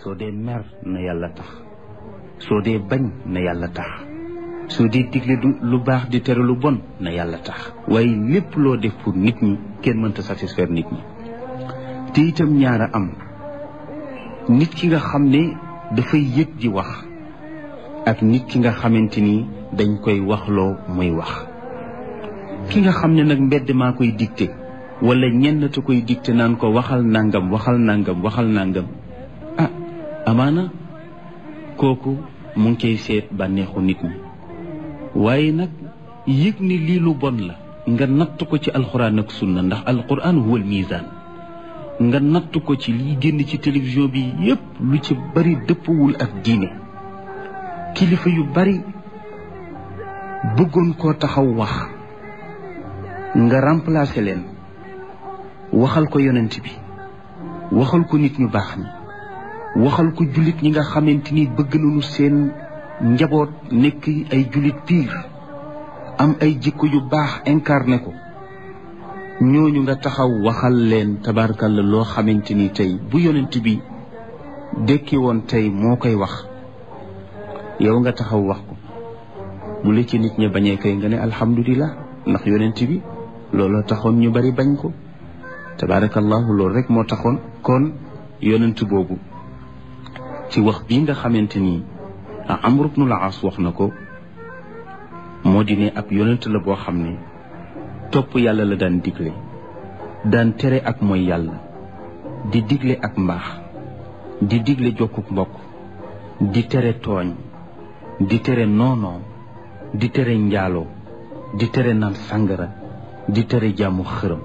soo dee mer na yàlla tax soo dee bañ na yàlla tax soo dee digle lu baax di tere lu bon na yàlla tax waaye lépp loo def pour nit ñi kenn mënta satisfaire nit ñi. te itam ñaara am nit ki nga xam ne dafay yëg di wax ak nit ki nga xamante ni dañ koy waxloo muy wax. ki nga xam ne nag mbedd maa koy dicté wala ñenn te koy dicté naan ko waxal nangam waxal nangam waxal nangam ah amaana kooku mu ngi koy seet bànneexu nit ñi. waaye nag yëg ni lii lu bon la nga natt ko ci alxuraan ak sunna ndax alxuraan huwal miisaan nga natt ko ci liy génn ci télévision bi yépp lu ci bari dëppwul ak diine. kilifa yu bari bëggoon koo taxaw wax nga remplacer leen waxal ko yonent bi waxal ko nit ñu baax ñi waxal ko jullit ñi nga xamante ni bëgg nañu seen njaboot nekk ay jullit pire am ay jikko yu baax incarné ko ñooñu nga taxaw waxal leen tabarkalla loo xamante ni tey bu yonent bi dekki woon tey moo koy wax yow nga taxaw wax ko bu la ci nit ñi bañee kay nga ne alhamdulillah ndax yonent bi looloo taxoon ñu bari bañ ko tabarakallahu loolu rek moo taxoon. kon yonent boobu ci wax bii nga xamante ni Amr ibn al-As wax na ko moo di ne ab yonent la boo xam ne topp yàlla la daan digle daan tere ak mooy yàlla di digle ak mbaax di digle jokkuk mbokk di tere tooñ di tere noonoo di tere njaaloo di tere naan sàngara di tere jaamu xërëm.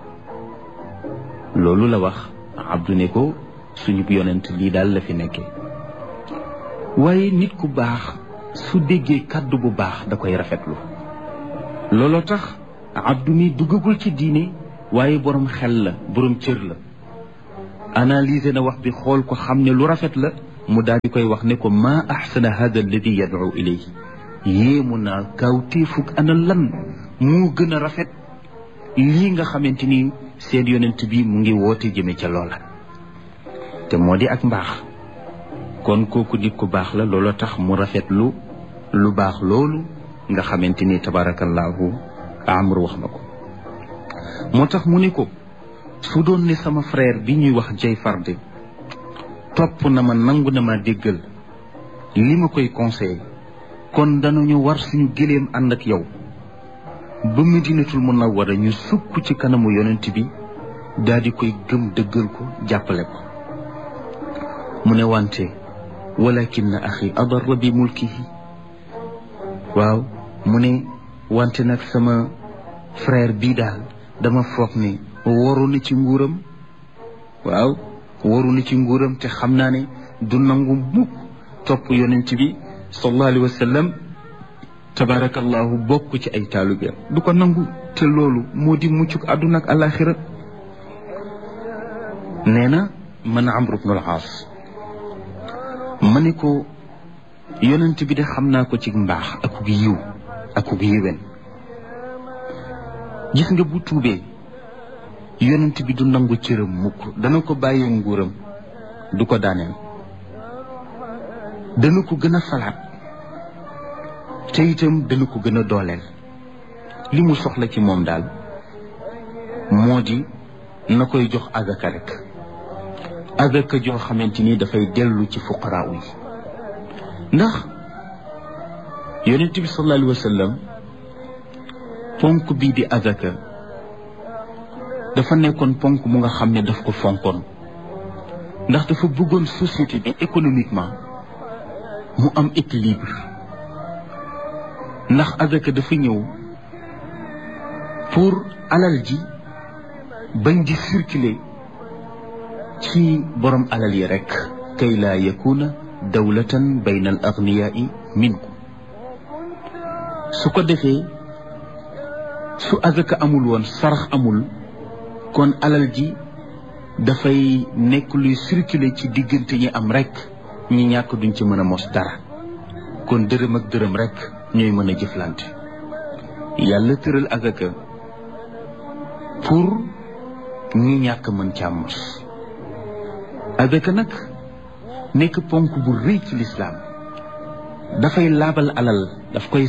loolu la wax Abdu ne ko suñu yonent lii daal la fi nekkee. waaye nit ku baax su déggee kàddu bu baax da koy rafetlu. looloo tax Abdu mi duggagul ci diine waaye borom xel la borom cër la analyser na wax bi xool ko xam ne lu rafet la mu daal di koy wax ne ko maa axsana hada alladi yad'u ilayhi yéemu naa kawtéefug ana lan moo gën a rafet lii nga xamante ni seen yonent bi mu ngi woote jëme ca loola te moo di ak mbaax. kon kooku nit ku baax la looloo tax mu rafetlu lu baax loolu nga xamante ni tabarakallahu Amr wax na ko. moo tax mu ne ko su doon ne sama frère bi ñuy wax Jayfar de topp na ma nangu na ma déggal li ma koy conseillé kon danañu war suñu gëléem ànd ak yow ba Madinatul Munawwara ñu sukk ci kanamu yonent bi daal di koy gëm dëggal ko jàppale ko. mu ne wante walakin axi adarra bi mulkihi waaw mu ne wante nag sama frère bii daal dama foog ne waru na ci nguuram. waaw waru na ci nguuram te xam naa ne du nangu mukk topp yonent bi sallallahu alayhi wa sallam tabarakallahu bokk ci ay taalibeem du ko nangu te loolu moo di muccuk àdduna ak alaxira. nee na man Amr ibn al-As ma ne ko yonent bi de xam naa ko ci mbaax akuk yiw akuk yiwen gis nga bu tuubee yonent bi du nangu cëram mukk dana ko bàyyee nguuram du ko daaneel dana ko gën a falaat te itam dana ko gën a dooleel. li mu soxla ci moom daal moo di na koy jox azaka rek azaka joo xamante ni dafay dellu ci fuqaraaw yi ndax yonent bi sallallahu alayhi wa sallam ponk bii di azaka dafa nekkoon ponk mu nga xam ne daf ko fonkoon ndax dafa bëggoon société bi économiquement mu am équilibre ndax azaka dafa ñëw pour alal ji bañ di circuler ci borom alal yi rek kay laa yakuna dawlatan bayna al agniyaai minkum su ko defee su azaka amul woon sarax amul kon alal ji dafay nekk luy circuler ci diggante ñi am rek ñi ñàkk duñ ci mën a mos dara kon dërëm ak dërëm rek ñooy mën a jëflante. yàlla tëral azaka pour ñi ñàkk mën caa mos azaka nag nekk ponk bu rëy ci lislaam dafay laabal alal daf koy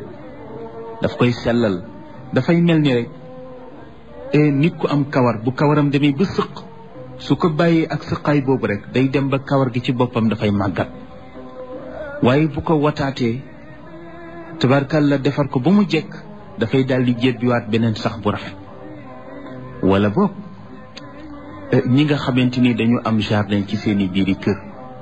sellal dafay mel ni rek nit ku am kawar bu kawaram demee ba sëq su ko bàyyee ak sëqaay boobu rek day dem ba kawar gi ci boppam dafay màggat waaye bu ko wataatee tabarkalla defar ko ba mu jekk dafay daal di jébbiwaat beneen sax bu rafet wala boog ñi nga xamante ni dañu am jardin ci seeni biiri kër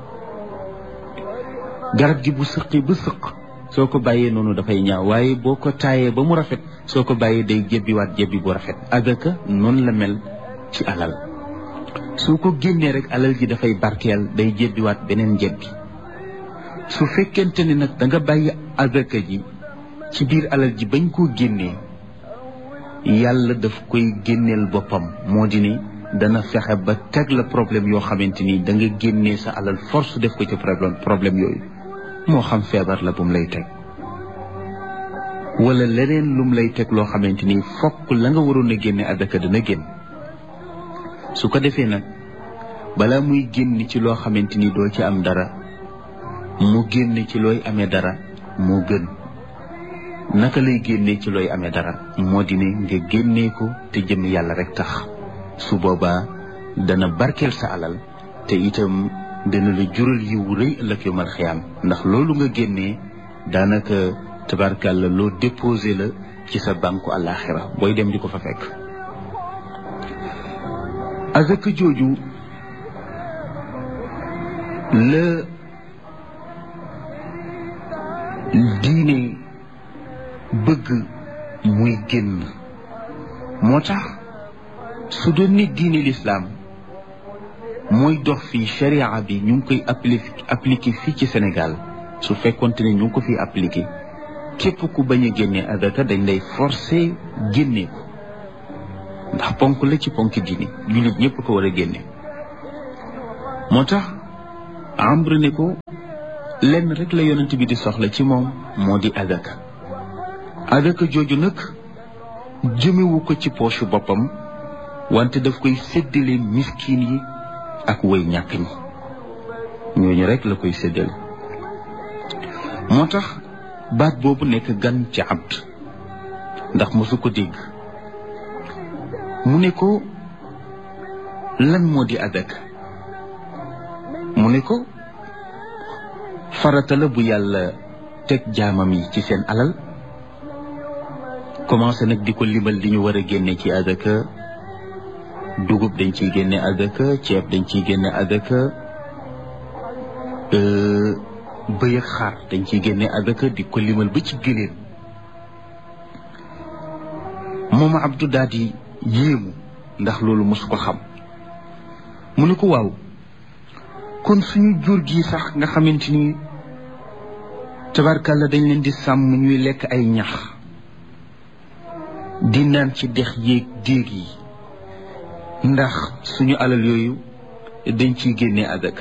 garab gi bu sëqi ba sëq soo ko bàyyee noonu dafay ñaaw waaye boo ko taayee ba mu rafet soo ko bàyyee day jébbiwaat jébbi bu rafet adaka noonu la mel ci alal soo ko génnee rek alal ji dafay barkeel day jébbiwaat beneen jébbi su fekkente ni nag da nga bàyyi adaka ji ci biir alal ji bañ koo génnee yàlla daf koy génneel boppam moo di ni dana fexe ba teg la problème yoo xamante ni da nga génnee sa alal force def ko ci problème yooyu moo xam feebar la bu mu lay teg wala leneen lum lay teg loo xamante ni fokk la nga waroon a génne adaka dana génn su ko defee nag balaa muy génn ci loo xamante ni doo ci am dara mu génn ci looy amee dara moo gën naka lay génnee ci looy amee dara moo di ne nga génnee ko te jëm yàlla rek tax su boobaa dana barkeel sa alal te itam dana la jural yiw rëy ëllëg yawmal xiyaam ndax loolu nga génnee daanaka tabarkàlla loo déposé la ci sa banku àllaaxira booy dem di ko fa fekk azaka jooju la diine bëgg muy génn moo tax su doon nit diine lislaam mooy dox fii sharia bi ñu ngi koy appliqué fii ci Sénégal su fekkonte ne ñu ngi ko fi appliqué képp ku bañ a génne adaka dañ lay forcé génne ko ndax ponk la ci ponk diine jullit ñëpp ko war a génne moo tax Amr ne ko lenn rek la yonent bi di soxla ci moom moo di adaka jooju nag jëmewu ko ci poche boppam wante daf koy séddale miskin yi ak way ñàkk ñi ñooñu rek la koy séddale moo tax baat boobu nekk gan ci abd ndax mosu ko dégg mu ne ko lan moo di adaka mu ne ko farata la bu yàlla teg jaamam yi ci seen alal commencé nag di ko limal di ñu war a génne ci adaka dugub dañ ciy génne adaka ceeb dañ ciy génne adaka bëy ak xar dañ ciy génne adaka di ko limal ba ci gëléem moom Abdou daal di yéemu ndax loolu mosu ko xam mu ne ko waaw kon suñu jur gi sax nga xamante ni tabarkàlla dañ leen di sàmm ñuy lekk ay ñax di naan ci dex yéeg déeg yi ndax suñu alal yooyu dañ ciy génne adaka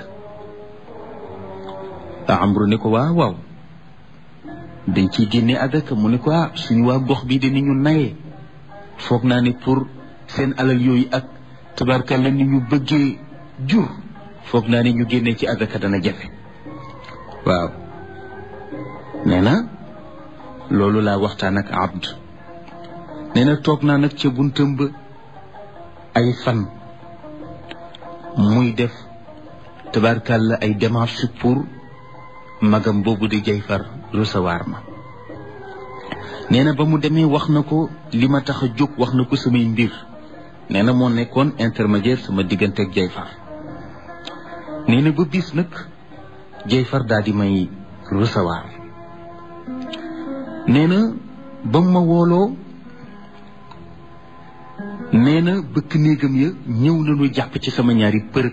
Amru ne ko waaw dañ ciy génne adaka mu ne ko suñu waa gox bi de ni ñu nayee foog naa ne pour seen alal yooyu ak tabarkàlla ni ñu bëggee jur foog naa ne ñu génne ci adaka dana jafe waaw nee na loolu laa waxtaan ak abd nee na toog naa nag ca buntam ba ay fan muy def tabarkàlla ay démarches pour magam boobu di Jayfar recevoir ma nee na ba mu demee wax na ko li ma tax a jóg wax na ko samay mbir nee na moo nekkoon intermédiaire sama diggante ak Jayfar nee na ba bis nag Jayfar daal di may recevoir nee na ba mu ma wooloo nee na bëkk néegam ya ñëw nañu jàpp ci sama ñaari përëg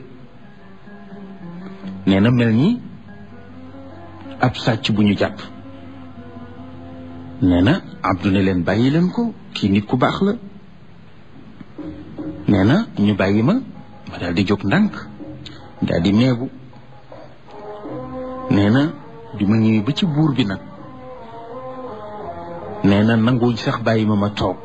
nee na mel ni ab sàcc bu ñu jàpp nee na Abdou ne leen bàyyi leen ko kii nit ku baax la nee na ñu bàyyi ma daal di jóg ndànk daal di meebu nee na bi ma ñëwee ba ci buur bi nag nee na nanguñ sax bàyyi ma toog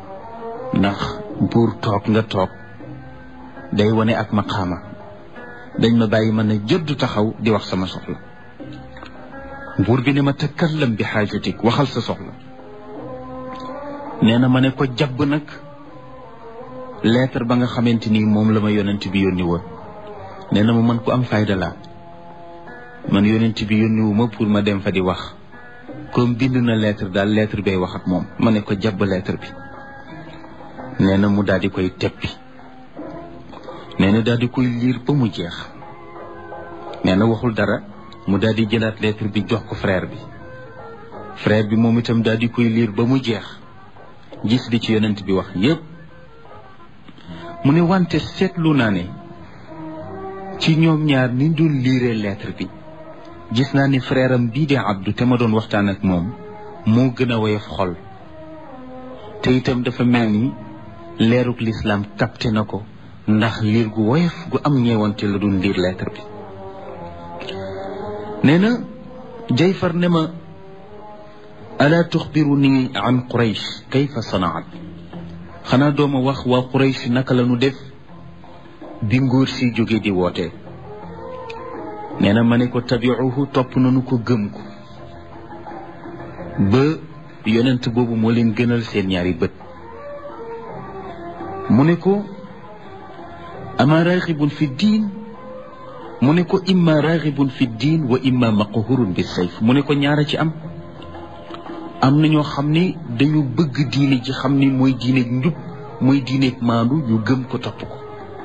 ndax buur toog nga toog day wane ak maqaama dañ ma bàyyi ma ne jëdd taxaw di wax sama soxla. buur bi ne ma takallam bi xaajatik, waxal sa soxla. nee na ma ne ko jabb nag lettre ba nga xamante ni moom la ma yonent bi yónni woon. nee na ma man ku am fayda laa, man yonent bi yónni wu ma pour ma dem fa di wax, comme bind na lettre daal lettre bay wax ak moom. ma ne ko jabb lettre bi. nee na mu daal di koy teppi. nee na daal di koy liir ba mu jeex. nee na waxul dara, mu daal di jëlaat lettre bi jox ko frère bi. frère bi moom itam daal di koy liir ba mu jeex, gis li ci yonent bi wax yépp. mu ne wante seetlu naa ne ci ñoom ñaar ni doon liiree lettre bi, gis naa ni frère am bii di Abdou te ma doon waxtaan ak moom moo gën a woyof xol, te itam dafa mel ni leeruk lislaam capté na ko, ndax liir gu woyof gu am ñeewante la doon liir lettre bi. nee na Jayfar ne ma alaa tuxbiruni an Quraysh kayfa sanaat, xanaa dooma wax waa Quraysh naka la ñu def bi ngóor si jóge di woote. nee na ma ne ko tabiuhu, topp nañu ko gëm ko ba yonent boobu moo leen gënal seen ñaari bët. mu ne ko ama raxibun fi diin, mu ne ko imma raxibun fi diin wa imma maqhurun bi sayf. mu ne ko ñaara ci am na ñoo xam ne dañu bëgg diine ji, xam ni mooy diineeg njub, mooy diineeg maandu, ñu gëm ko topp ko.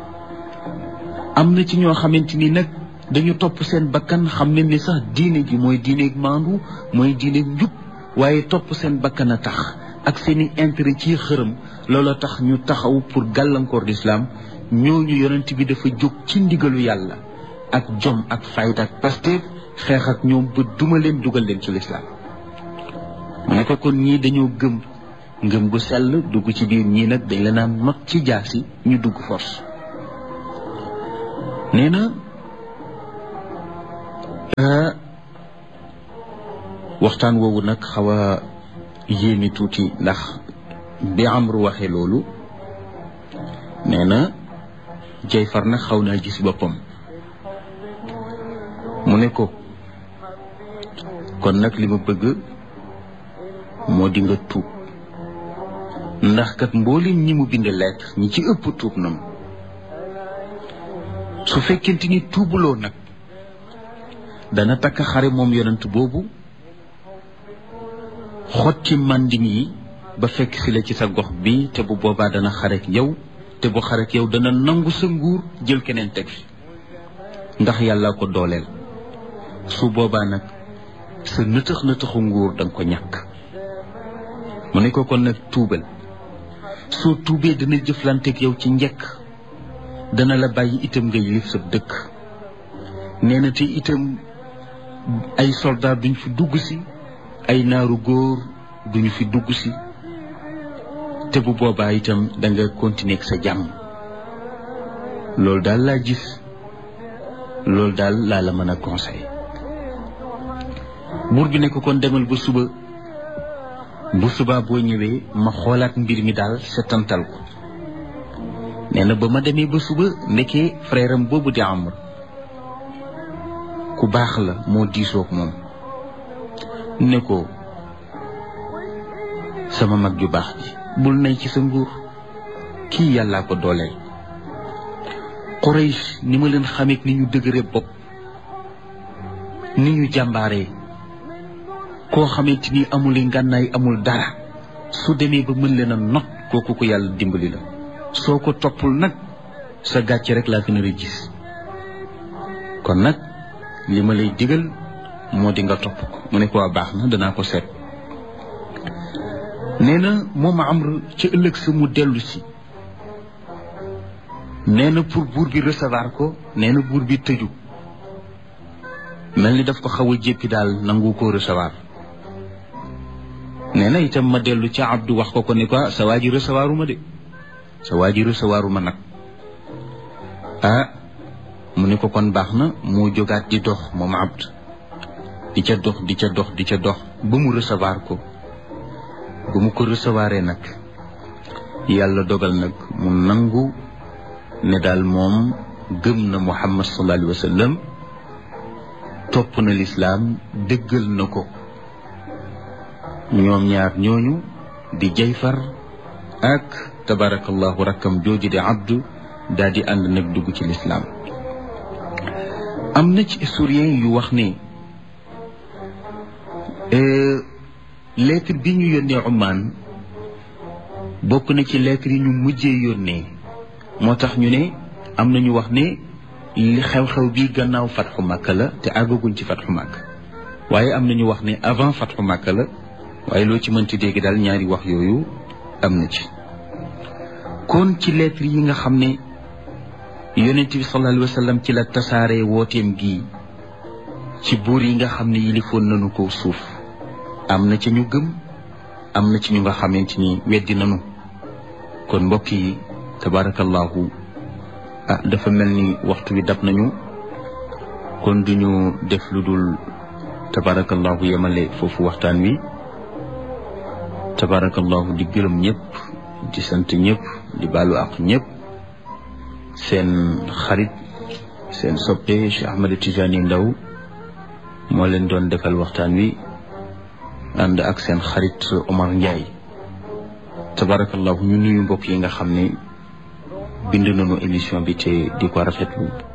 am na ci ñoo xamante ni nag dañu topp seen bakkan, xam ne ni sax diine ji mooy diineeg maandu, mooy diineeg njub, waaye topp seen bakkan a tax ak seeni intérêt ci xërëm, loola tax ñu taxaw pour gàllankoor l'islam. ñooñu yonent bi dafa jóg ci ndigalu yàlla ak jom ak fayda ak pasteef, xeex ak ñoom ba duma leen, dugal leen ci l'islam. mu ne ko kon ñii dañoo ngëm gu sell dugg ci biir, ñii nag dañ la naan not ci jaasi ñu dugg force. nee na waxtaan woowu nag xaw a yéemi tuuti, ndax bi Amru waxee loolu, nee na Jayfar nag xaw naa gis boppam. mu ne ko kon nag li ma bëgg moo di nga tuub, ndax kat mboolem ñi mu bind lettre ñi ci ëpp tuub nañu. su fekkente ni tuubuloo nag dana takk xare moom yonent boobu, xotti manding yi ba fekk si la ci sa gox bi, te bu boobaa dana xarek yow, te bu xarek yow dana nangu sa nguur jël keneen teg fi, ndax yàlla ko dooleel. su boobaa nag sa nëtëxu nguur danga ko ñàkk. mu ne ko kon nag tuubal. soo tuubee dana jëflanteeg yow ci njëkk, dana la bàyyi itam nga yilif sa dëkk. nee na te itam ay soldat duñ fi dugg si, ay naaru góor duñu fi dugg si, te bu boobaa itam danga continuer ak sa jàmm. loolu daal laa gis, loolu daal laa la mën a conseiller. buur bi ne ko kon demal ba suba, bu subaa boo ñëwee ma xoolaat mbir mi daal setantal ko. nee na ba ma demee ba suba, nekkee frère am boobu di Amr ku baax la, moo diisoog moom. ne ko sama mag ju baax ji, bul nay ci sa nguur, kii yàllaa ko dooleel. Quraysh ni ma leen xamee ni ñu dëgëre bopp, ni ñu jàmbaaree, koo xamante ni amul ngànnaay amul dara, su demee ba mën leen a not, kooku ko yàlla dimbali la. soo ko toppul nag sa gàcce rek laa gën a gis. kon nag li ma lay digal moo di nga topp ko. mu ne ko waa baax na, danaa ko seet. nee na moom Amr ci ëllëg sa mu dellu si. nee na pour buur bi recevoir ko, nee na buur bi tëju, mel ni daf ko xaw a jéppi daal, nangu ko recevoir. nee na itam ma dellu ca Abdou wax ko ne ko sa waa ji recevoiruma de, sa waa ji recevoiruma nag. mu ne ko kon baax na, moo jógaat di dox moom Abd, di ca dox ba mu recevoir ko. ba mu ko recevoiree nag yàlla dogal nag mu nangu ne daal moom gëm na Muhammad sallallahu alayhi wa sallam topp na lislaam dëggal na ko. ñoom ñaar ñooñu di Jayfar ak tabarakallahu rakkam jooju di Abdu daal di ànd nag dugg ci lislaam. am na ci historien yu wax ne lettre bi ñu yónnee Oman bokk na ci lettre yi ñu mujjee yónnee. moo tax ñu ne am na ñu wax ne li xew-xew bi gannaaw fatxu Makka la te àggaguñ ci fatxu Makka, waaye am na ñu wax ne avant fatxu Makka la, waaye loo ci mënti dégg daal ñaari wax yooyu am na ci. kon ci lettre yi nga xam ne yonent bi sallallahu alayhi wa sallam ci la tasaare wooteem gi ci buur yi nga xam ne yilifoon nañu ko suuf, am na ci ñu gëm, am na ci ñu nga xamante ni weddi nañu. kon mbokk yi tabarakallahu dafa mel ni waxtu wi dab nañu, kon duñu def lu dul tabarakallahu yemale foofu waxtaan wi. tabarakallahu di gërëm ñëpp, di sant ñëpp, di baalu ak ñëpp. seen xarit, seen soppe Cheikh Ahmed Tidiane Ndao moo leen doon defal waxtaan wi ànd ak seen xarit Omar Ndiaye. tabarakallahu ñu nuyu mbokk yi nga xam ne bind nañu émission bi te di ko rafetlu.